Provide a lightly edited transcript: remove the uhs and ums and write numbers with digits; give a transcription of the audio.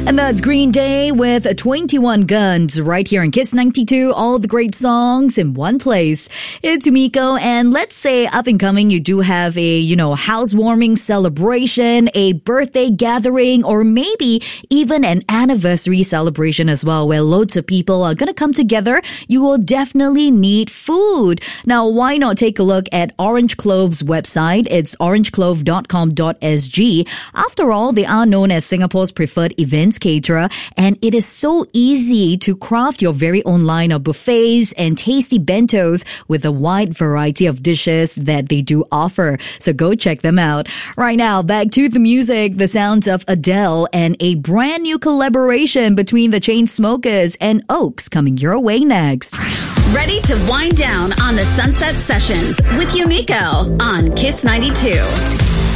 And that's Green Day with 21 Guns right here in Kiss 92. All the great songs in one place. It's Miko, and let's say up and coming you do have a, housewarming celebration, a birthday gathering, or maybe even an anniversary celebration as well, where loads of people are going to come together. You will definitely need food. Now, why not take a look at Orange Clove's website? It's orangeclove.com.sg. After all, they are known as Singapore's preferred events caterer, and it is so easy to craft your very own line of buffets and tasty bentos with a wide variety of dishes that they do offer. So go check them out. Right now, back to the music, the sounds of Adele and a brand new collaboration between the Chainsmokers and Oaks coming your way next. Ready to wind down on the Sunset Sessions with Yumiko on Kiss 92.